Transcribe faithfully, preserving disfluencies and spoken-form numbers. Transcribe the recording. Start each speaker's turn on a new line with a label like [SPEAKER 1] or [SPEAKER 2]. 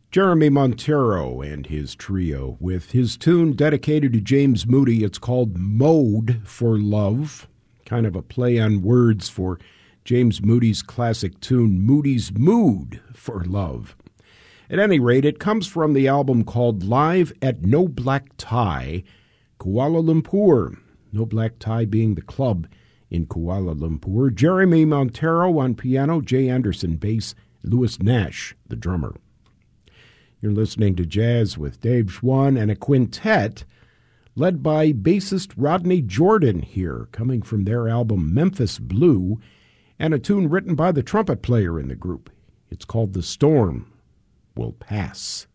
[SPEAKER 1] Jeremy Montero and his trio with his tune dedicated to James Moody. It's called Mode for Love, kind of a play on words for James Moody's classic tune, Moody's Mood for Love. At any rate, it comes from the album called Live at No Black Tie, Kuala Lumpur. No Black Tie being the club in Kuala Lumpur. Jeremy Montero on piano, Jay Anderson bass, Louis Nash, the drummer. You're listening to Jazz with Dave Schwann and a quintet led by bassist Rodney Jordan here, coming from their album Memphis Blue, and a tune written by the trumpet player in the group. It's called The Storm Will Pass.